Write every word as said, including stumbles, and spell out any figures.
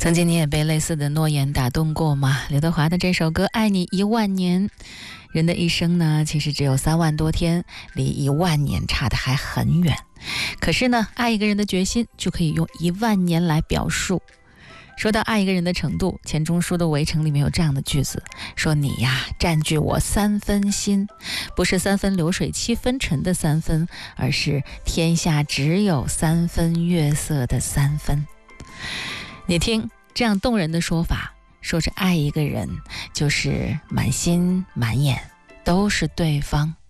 曾经你也被类似的诺言打动过吗？刘德华的这首歌《爱你一万年》，人的一生呢，其实只有三万多天，离一万年差得还很远。可是呢，爱一个人的决心就可以用一万年来表述。说到爱一个人的程度，钱钟书的《围城》里面有这样的句子，说你呀占据我三分心，不是三分流水七分沉的三分，而是天下只有三分月色的三分。你听这样动人的说法，说着爱一个人就是满心满眼都是对方。